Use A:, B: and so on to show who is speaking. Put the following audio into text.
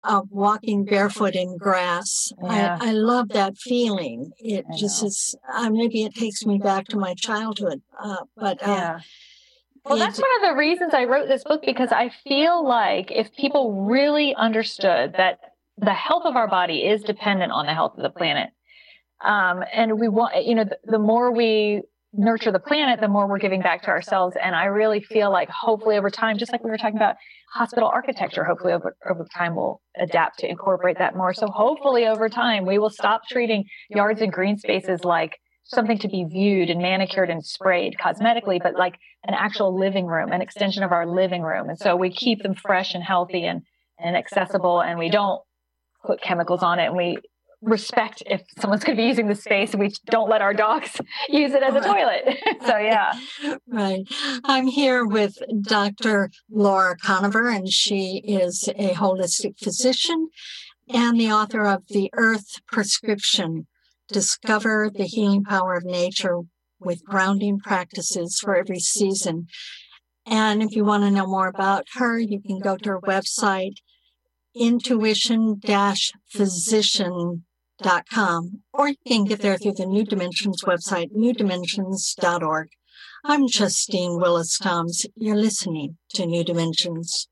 A: of walking barefoot in grass.
B: Yeah.
A: I love that feeling. It
B: I
A: just
B: know.
A: is, maybe it takes me back to my childhood.
B: Yeah. Well, that's
A: It,
B: one of the reasons I wrote this book, because I feel like if people really understood that the health of our body is dependent on the health of the planet, and we want, the more we nurture the planet, the more we're giving back to ourselves. And I really feel like hopefully over time, just like we were talking about hospital architecture, hopefully over time we'll adapt to incorporate that more. So hopefully over time we will stop treating yards and green spaces like something to be viewed and manicured and sprayed cosmetically, but like an actual living room, an extension of our living room. And so we keep them fresh and healthy and accessible, and we don't put chemicals on it, and we respect if someone's going to be using the space, and we don't let our dogs use it as a toilet. So, yeah.
A: Right. I'm here with Dr. Laura Conover, and she is a holistic physician and the author of The Earth Prescription, Discover the Healing Power of Nature with Grounding Practices for Every Season. And if you want to know more about her, you can go to her website, intuition-physician.com, or you can get there through the New Dimensions website, newdimensions.org. I'm Justine Willis-Toms. You're listening to New Dimensions.